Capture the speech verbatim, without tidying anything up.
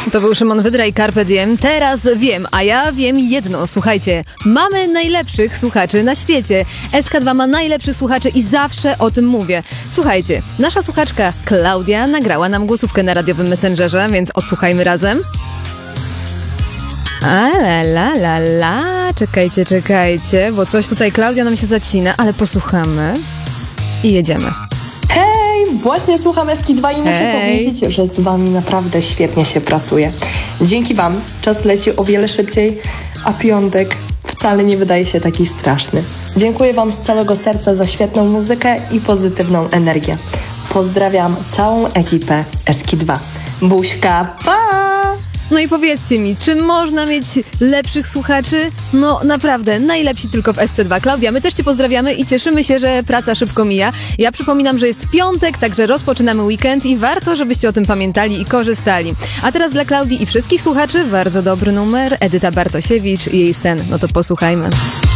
To był Szymon Wydra i Carpe Diem. Teraz wiem, a ja wiem jedno. Słuchajcie, mamy najlepszych słuchaczy na świecie. S K dwa ma najlepszych słuchaczy i zawsze o tym mówię. Słuchajcie, nasza słuchaczka Klaudia nagrała nam głosówkę na radiowym Messengerze, więc odsłuchajmy razem. A la la la la, czekajcie, czekajcie, bo coś tutaj Klaudia nam się zacina, ale posłuchamy i jedziemy. Hej, właśnie słucham S K dwa i muszę Hej. powiedzieć, że z wami naprawdę świetnie się pracuje. Dzięki wam czas leci o wiele szybciej, a piątek wcale nie wydaje się taki straszny. Dziękuję wam z całego serca za świetną muzykę i pozytywną energię. Pozdrawiam całą ekipę S K dwa. Buźka, pa! No i powiedzcie mi, czy można mieć lepszych słuchaczy? No naprawdę, najlepsi tylko w S C dwa. Klaudia, my też cię pozdrawiamy i cieszymy się, że praca szybko mija. Ja przypominam, że jest piątek, także rozpoczynamy weekend i warto, żebyście o tym pamiętali i korzystali. A teraz dla Klaudii i wszystkich słuchaczy bardzo dobry numer. Edyta Bartosiewicz i jej sen. No to posłuchajmy.